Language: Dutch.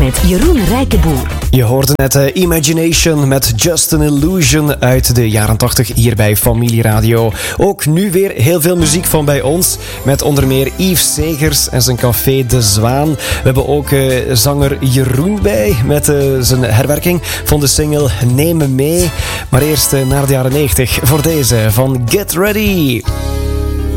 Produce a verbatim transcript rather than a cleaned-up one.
met Jeroen Rijkenboer. Je hoorde net uh, Imagination met Just an Illusion uit de jaren tachtig hier bij Familie Radio. Ook nu weer heel veel muziek van bij ons, met onder meer Yves Segers en zijn café De Zwaan. We hebben ook uh, zanger Jeroen bij met uh, zijn herwerking van de single Neem me mee. Maar eerst uh, naar de jaren negentig voor deze van Get Ready.